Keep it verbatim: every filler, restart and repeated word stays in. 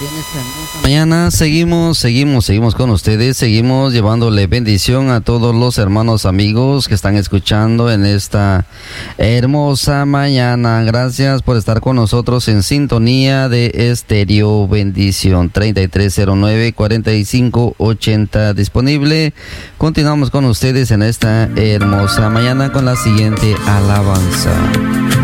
Mañana seguimos, seguimos, seguimos con ustedes, seguimos llevándole bendición a todos los hermanos amigos que están escuchando en esta hermosa mañana. Gracias por estar con nosotros en sintonía de Estéreo Bendición. Treinta y tres cero nueve, cuarenta y cinco ochenta disponible. Continuamos con ustedes en esta hermosa mañana con la siguiente alabanza.